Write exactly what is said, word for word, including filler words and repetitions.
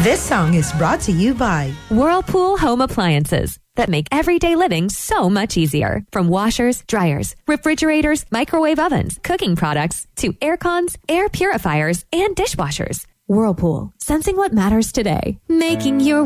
This song is brought to you by Whirlpool Home Appliances that make everyday living so much easier. From washers, dryers, refrigerators, microwave ovens, cooking products, to air cons, air purifiers, and dishwashers. Whirlpool, sensing what matters today, making your